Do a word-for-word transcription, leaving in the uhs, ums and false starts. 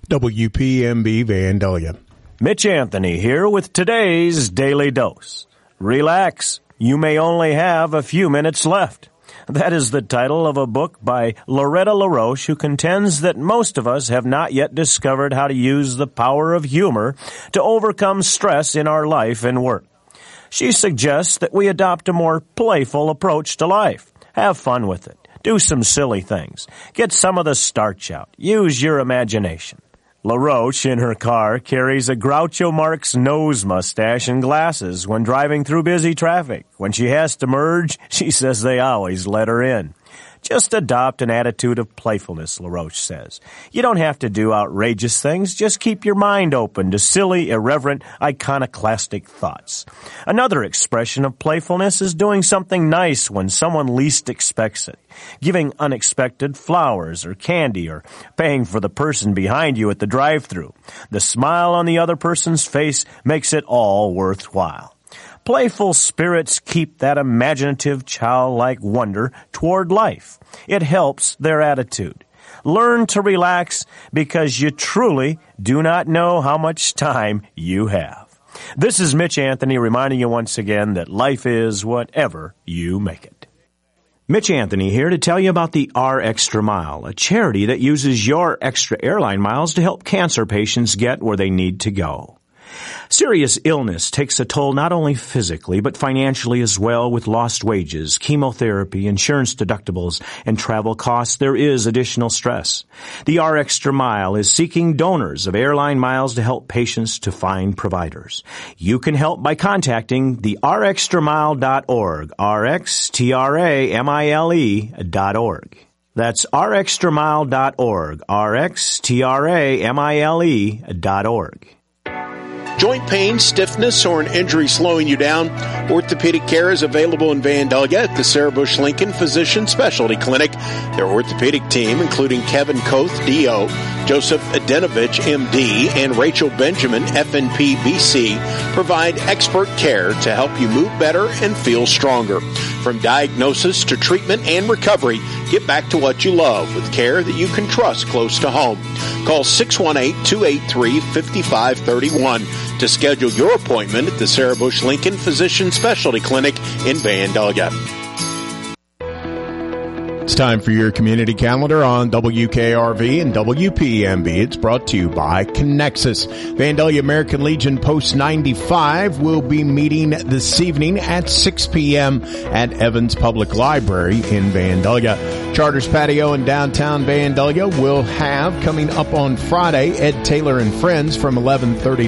W P M B Vandalia. Mitch Anthony here with today's Daily Dose. Relax, you may only have a few minutes left. That is the title of a book by Loretta LaRoche, who contends that most of us have not yet discovered how to use the power of humor to overcome stress in our life and work. She suggests that we adopt a more playful approach to life. Have fun with it. Do some silly things. Get some of the starch out. Use your imagination. LaRoche, in her car, carries a Groucho Marx nose mustache and glasses when driving through busy traffic. When she has to merge, she says they always let her in. Just adopt an attitude of playfulness, LaRoche says. You don't have to do outrageous things. Just keep your mind open to silly, irreverent, iconoclastic thoughts. Another expression of playfulness is doing something nice when someone least expects it. Giving unexpected flowers or candy, or paying for the person behind you at the drive-thru. The smile on the other person's face makes it all worthwhile. Playful spirits keep that imaginative, childlike wonder toward life. It helps their attitude. Learn to relax because you truly do not know how much time you have. This is Mitch Anthony reminding you once again that life is whatever you make it. Mitch Anthony here to tell you about the R Extra Mile, a charity that uses your extra airline miles to help cancer patients get where they need to go. Serious illness takes a toll not only physically, but financially as well, with lost wages, chemotherapy, insurance deductibles, and travel costs. There is additional stress. The R Extra Mile is seeking donors of airline miles to help patients to find providers. You can help by contacting the r extra mile dot org, R X T R A M I L E dot org. That's r extra mile dot org, R X T R A M I L E dot org. Joint pain, stiffness, or an injury slowing you down? Orthopedic care is available in Vandalia at the Sarah Bush Lincoln Physician Specialty Clinic. Their orthopedic team, including Kevin Koth, D O, Joseph Adenovich, M D, and Rachel Benjamin, F N P B C, provide expert care to help you move better and feel stronger. From diagnosis to treatment and recovery, get back to what you love with care that you can trust close to home. Call six one eight, two eight three, five five three one to schedule your appointment at the Sarah Bush Lincoln Physician Specialty Clinic in Vandalia. It's time for your community calendar on W K R V and W P M B. It's brought to you by Connexus. Vandalia American Legion Post ninety-five will be meeting this evening at six p.m. at Evans Public Library in Vandalia. Charters Patio in downtown Vandalia will have, coming up on Friday, Ed Taylor and Friends from eleven thirty